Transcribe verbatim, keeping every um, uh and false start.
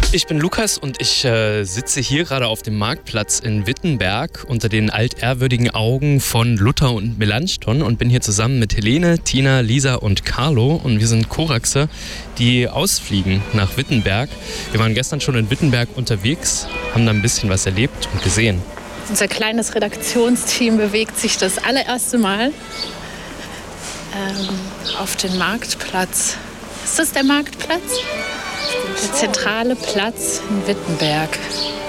Ich bin Lukas und ich äh, sitze hier gerade auf dem Marktplatz in Wittenberg unter den altehrwürdigen Augen von Luther und Melanchthon und bin hier zusammen mit Helene, Tina, Lisa und Carlo und wir sind Koraxe, die ausfliegen nach Wittenberg. Wir waren gestern schon in Wittenberg unterwegs, haben da ein bisschen was erlebt und gesehen. Unser kleines Redaktionsteam bewegt sich das allererste Mal ähm, auf den Marktplatz. Ist das der Marktplatz? Der zentrale Platz in Wittenberg.